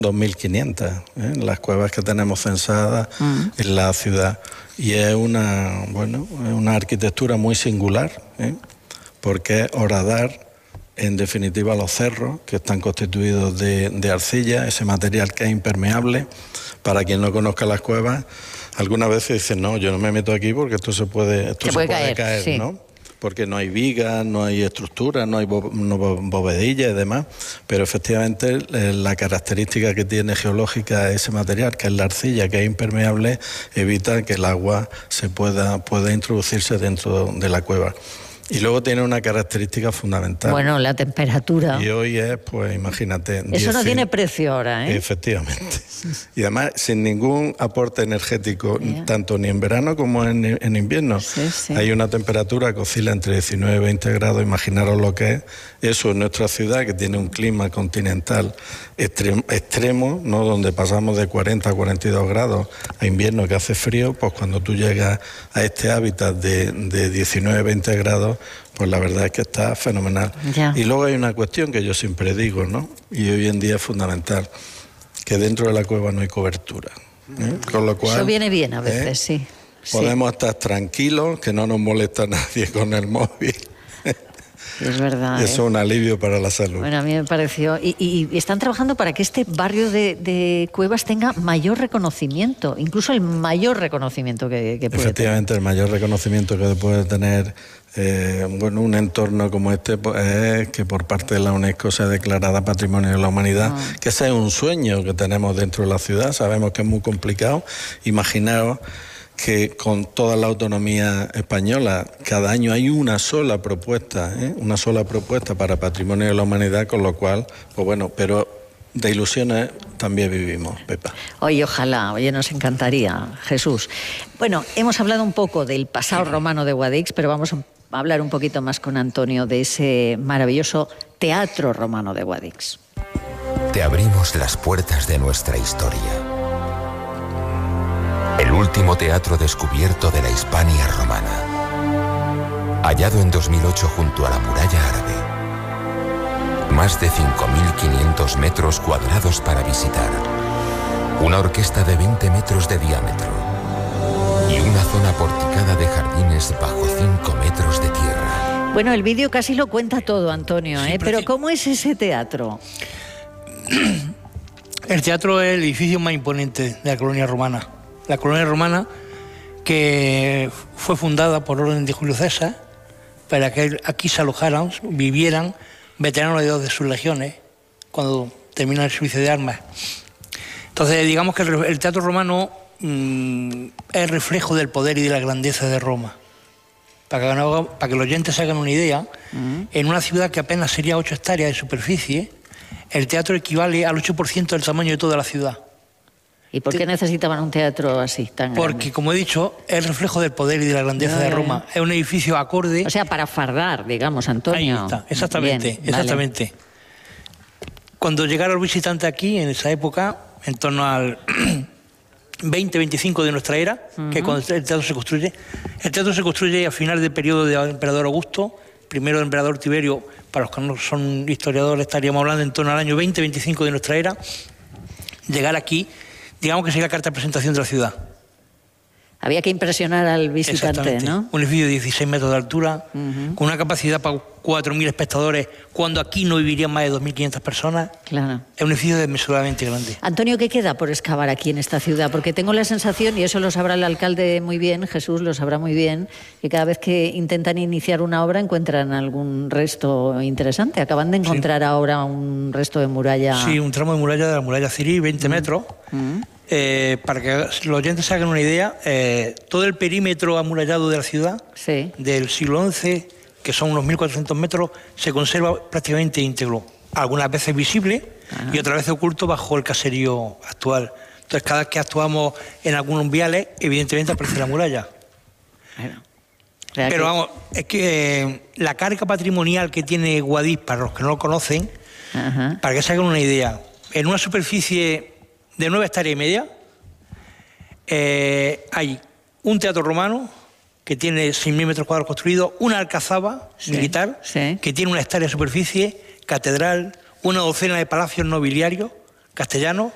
2.500, las cuevas que tenemos censadas en la ciudad. Y es una arquitectura muy singular, porque es horadar, en definitiva, los cerros, que están constituidos de arcilla, ese material que es impermeable. Para quien no conozca las cuevas, algunas veces dicen, no, yo no me meto aquí porque esto se puede caer, sí, ¿no? Porque no hay vigas, no hay estructuras, no hay bovedillas y demás, pero efectivamente la característica que tiene geológica ese material, que es la arcilla, que es impermeable, evita que el agua pueda introducirse dentro de la cueva. Y luego tiene una característica fundamental. Bueno, la temperatura. Y hoy es, pues imagínate... Eso no tiene precio ahora, ¿eh? Efectivamente. Y además sin ningún aporte energético, tanto ni en verano como en invierno. Sí, sí. Hay una temperatura que oscila entre 19 y 20 grados. Imaginaros lo que es eso en nuestra ciudad, que tiene un clima continental extremo, ¿no? Donde pasamos de 40 a 42 grados a invierno que hace frío. Pues cuando tú llegas a este hábitat de 19 20 grados, pues la verdad es que está fenomenal. Ya. Y luego hay una cuestión que yo siempre digo, ¿no? Y hoy en día es fundamental, que dentro de la cueva no hay cobertura. Con lo cual, eso viene bien a veces, sí. Podemos estar tranquilos, que no nos molesta nadie con el móvil. Es verdad. Eso es un alivio para la salud. Bueno, a mí me pareció... Y están trabajando para que este barrio de Cuevas tenga mayor reconocimiento, incluso el mayor reconocimiento que puede Efectivamente, tener. El mayor reconocimiento que puede tener un entorno como este, pues, es que por parte de la UNESCO sea declarada Patrimonio de la Humanidad, que ese es un sueño que tenemos dentro de la ciudad. Sabemos que es muy complicado. Imaginaos que con toda la autonomía española, cada año hay una sola propuesta para Patrimonio de la Humanidad, con lo cual, pues bueno, pero de ilusiones también vivimos, Pepa. Oye, ojalá, nos encantaría, Jesús. Bueno, hemos hablado un poco del pasado romano de Guadix, pero vamos a hablar un poquito más con Antonio de ese maravilloso teatro romano de Guadix. Te abrimos las puertas de nuestra historia. El último teatro descubierto de la Hispania romana. Hallado en 2008 junto a la muralla árabe. Más de 5.500 metros cuadrados para visitar. Una orquesta de 20 metros de diámetro. Y una zona porticada de jardines bajo 5 metros de tierra. Bueno, el vídeo casi lo cuenta todo, Antonio, ¿eh? Pero ¿cómo es ese teatro? El teatro es el edificio más imponente de la colonia romana. La colonia romana, que fue fundada por orden de Julio César para que aquí se alojaran, vivieran veteranos de 2 de sus legiones cuando terminan el servicio de armas. Entonces, digamos que el teatro romano es reflejo del poder y de la grandeza de Roma. Para que los oyentes se hagan una idea, en una ciudad que apenas sería 8 hectáreas de superficie, el teatro equivale al 8% del tamaño de toda la ciudad. ¿Y por qué necesitaban un teatro así, tan grande? Porque, como he dicho, es el reflejo del poder y de la grandeza de Roma. Es un edificio acorde... O sea, para fardar, digamos, Antonio. Ahí está, exactamente, Bien, exactamente. Vale. Cuando llegaron los visitantes aquí, en esa época, en torno al 20-25 de nuestra era, que es cuando el teatro se construye. El teatro se construye a final del periodo del emperador Augusto, primero del emperador Tiberio. Para los que no son historiadores, estaríamos hablando en torno al año 20-25 de nuestra era. Llegar aquí, digamos que sería la carta de presentación de la ciudad. Había que impresionar al visitante, ¿no? Un edificio de 16 metros de altura, con una capacidad para 4.000 espectadores, cuando aquí no vivirían más de 2.500 personas. Claro. Es un edificio desmesuradamente grande. Antonio, ¿qué queda por excavar aquí en esta ciudad? Porque tengo la sensación, y eso lo sabrá el alcalde muy bien, Jesús lo sabrá muy bien, que cada vez que intentan iniciar una obra encuentran algún resto interesante. Acaban de encontrar ahora un resto de muralla. Sí, un tramo de muralla, de la muralla Cirí, 20 metros. Para que los oyentes se hagan una idea, todo el perímetro amurallado de la ciudad, del siglo XI, que son unos 1.400 metros, se conserva prácticamente íntegro. Algunas veces visible y otras veces oculto bajo el caserío actual. Entonces, cada vez que actuamos en algunos viales, evidentemente aparece la muralla. Pero vamos, es que la carga patrimonial que tiene Guadix, para los que no lo conocen, para que se hagan una idea, en una superficie de 9 hectáreas y media, hay un teatro romano que tiene 6.000 metros cuadrados construidos, una alcazaba militar que tiene 1 hectárea de superficie, catedral, una docena de palacios nobiliarios castellanos,